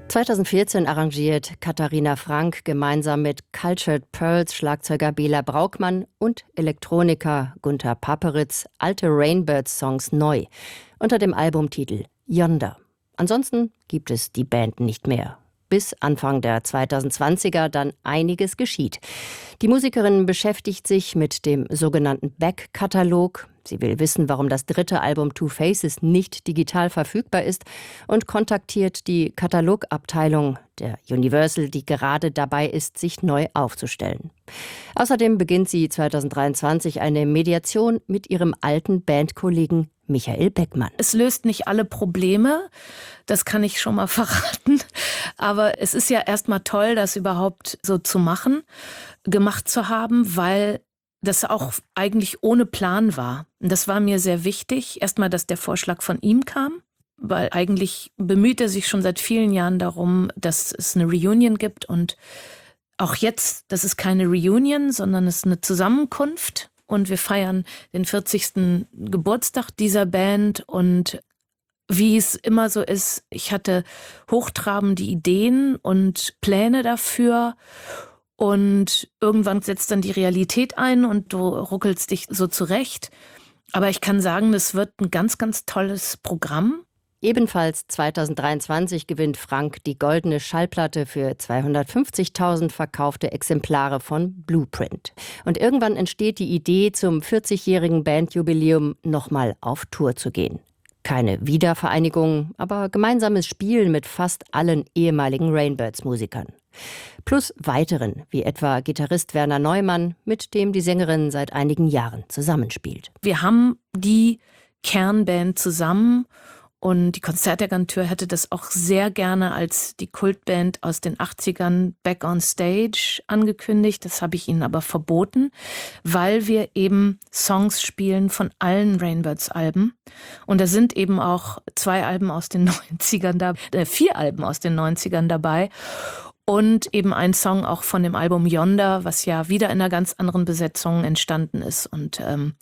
2014 arrangiert Katharina Frank gemeinsam mit Cultured Pearls Schlagzeuger Bela Braukmann und Elektroniker Gunter Papperitz alte Rainbirds-Songs neu unter dem Albumtitel Yonder. Ansonsten gibt es die Band nicht mehr. Bis Anfang der 2020er dann einiges geschieht. Die Musikerin beschäftigt sich mit dem sogenannten Back-Katalog. Sie will wissen, warum das dritte Album Two Faces nicht digital verfügbar ist und kontaktiert die Katalogabteilung der Universal, die gerade dabei ist, sich neu aufzustellen. Außerdem beginnt sie 2023 eine Mediation mit ihrem alten Bandkollegen Michael Beckmann. Es löst nicht alle Probleme, das kann ich schon mal verraten. Aber es ist ja erstmal toll, das überhaupt so gemacht zu haben, weil das auch eigentlich ohne Plan war. Und das war mir sehr wichtig. Erstmal, dass der Vorschlag von ihm kam, weil eigentlich bemüht er sich schon seit vielen Jahren darum, dass es eine Reunion gibt. Und auch jetzt, das ist keine Reunion, sondern es ist eine Zusammenkunft. Und wir feiern den 40. Geburtstag dieser Band. Und wie es immer so ist, ich hatte hochtrabende Ideen und Pläne dafür. Und irgendwann setzt dann die Realität ein und du ruckelst dich so zurecht. Aber ich kann sagen, das wird ein ganz, ganz tolles Programm. Ebenfalls 2023 gewinnt Frank die goldene Schallplatte für 250.000 verkaufte Exemplare von Blueprint. Und irgendwann entsteht die Idee, zum 40-jährigen Bandjubiläum nochmal auf Tour zu gehen. Keine Wiedervereinigung, aber gemeinsames Spielen mit fast allen ehemaligen Rainbirds-Musikern. Plus weiteren, wie etwa Gitarrist Werner Neumann, mit dem die Sängerin seit einigen Jahren zusammenspielt. Wir haben die Kernband zusammen und die Konzertagentur hätte das auch sehr gerne als die Kultband aus den 80ern Back on Stage angekündigt. Das habe ich ihnen aber verboten, weil wir eben Songs spielen von allen Rainbirds-Alben. Und da sind eben auch 2 Alben aus den 90ern dabei, 4 Alben aus den 90ern dabei. Und eben ein Song auch von dem Album Yonder, was ja wieder in einer ganz anderen Besetzung entstanden ist. Und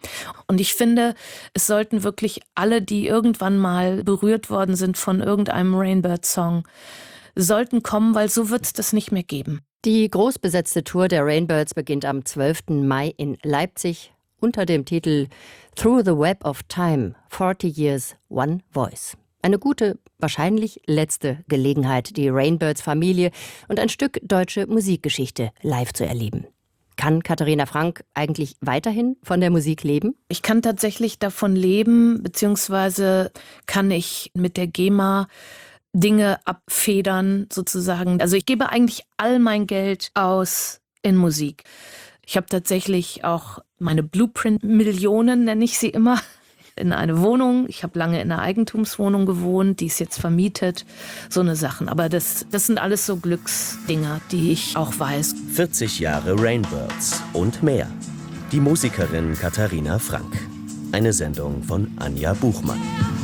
ich finde, es sollten wirklich alle, die irgendwann mal berührt worden sind von irgendeinem Rainbird-Song, sollten kommen, weil so wird es das nicht mehr geben. Die großbesetzte Tour der Rainbirds beginnt am 12. Mai in Leipzig unter dem Titel Through the Web of Time, 40 Years, One Voice. Eine gute, wahrscheinlich letzte Gelegenheit, die Rainbirds-Familie und ein Stück deutsche Musikgeschichte live zu erleben. Kann Katharina Frank eigentlich weiterhin von der Musik leben? Ich kann tatsächlich davon leben, beziehungsweise kann ich mit der GEMA Dinge abfedern, sozusagen. Also ich gebe eigentlich all mein Geld aus in Musik. Ich habe tatsächlich auch meine Blueprint-Millionen, nenne ich sie immer, in eine Wohnung. Ich habe lange in einer Eigentumswohnung gewohnt, die ist jetzt vermietet. So eine Sachen. Aber das sind alles so Glücksdinger, die ich auch weiß. 40 Jahre Rainbirds und mehr. Die Musikerin Katharina Frank. Eine Sendung von Anja Buchmann.